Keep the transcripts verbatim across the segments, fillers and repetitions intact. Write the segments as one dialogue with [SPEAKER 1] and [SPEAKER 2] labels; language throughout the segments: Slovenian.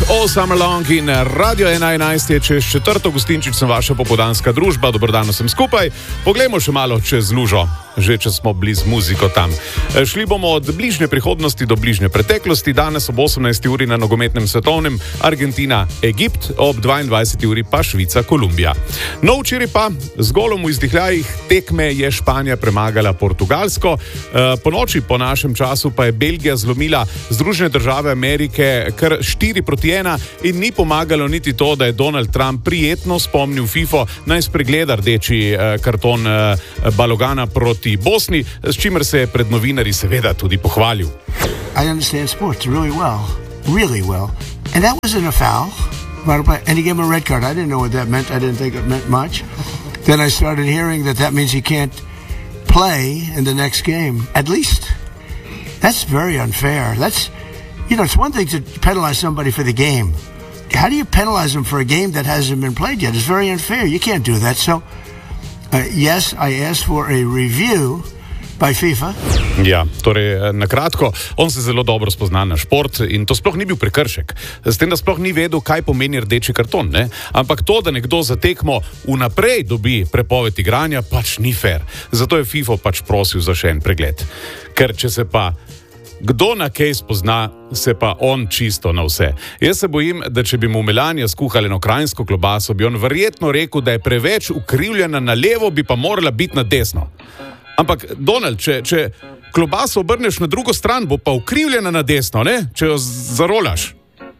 [SPEAKER 1] All Summer Long in Radio ena enajst je čez četrto, Gostinčič sem vaša popoldanska družba, dobrodano sem skupaj. Poglejmo še malo čez lužo, že če smo blizu muziko tam. Šli bomo od bližnje prihodnosti do bližnje preteklosti, danes ob osemnajsti uri na nogometnem svetovnem Argentina, Egipt, ob dvaindvajseti uri pa Švica, Kolumbija. No, včeraj pa z golom v izdihljajih tekme je Španija premagala Portugalsko, po noči po našem času pa je Belgija zlomila Združene države Amerike kar štiri proti ena in ni pomagalo niti to, da je Donald Trump prijetno spomnil FIFO naj spregleda rdeči karton Balogana proti Bosni, s čimer se je pred novinarji seveda tudi pohvalil.
[SPEAKER 2] I understand sports really well, really well. And that wasn't a foul. And he gave him a red card. I didn't know what that meant. I didn't think it meant much. Then I started hearing that that means he can't play in the next game. At least. That's very unfair. That's, you know, it's one thing to penalize somebody for the game. How do you penalize them for a game that hasn't been played yet? It's very unfair. You can't do that. So, uh, yes, I asked for a review by FIFA.
[SPEAKER 1] Ja, torej, na kratko, on se zelo dobro spozna na šport in to sploh ni bil prekršek. S tem, da sploh ni vedel, kaj pomeni rdeči karton, ne? Ampak to, da nekdo za tekmo vnaprej dobi prepoved igranja, pač ni fair. Zato je FIFA pač prosil za še en pregled. Ker če se pa kdo na kaj spozna, se pa on čisto na vse. Jaz se bojim, da če bi mu Melania skuhali eno krajinsko klobaso, bi on verjetno rekel, da je preveč ukrivljena na levo, bi pa morala biti na desno. Ampak, Donald, če, če klobaso obrneš na drugo stran, bo pa ukrivljena na desno, ne? Če jo zarolaš.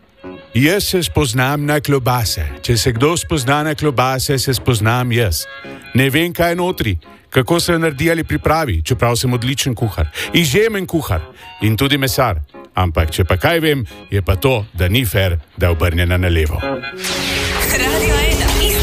[SPEAKER 1] Jaz se spoznam na klobase. Če se kdo spozna na klobase, se spoznam jaz. Ne vem, kaj je notri, kako se jo naredi ali pripravi, čeprav sem odličen kuhar. Izjemen kuhar in tudi mesar. Ampak, če pa kaj vem, je pa to, da ni fair, da je obrnjena na levo.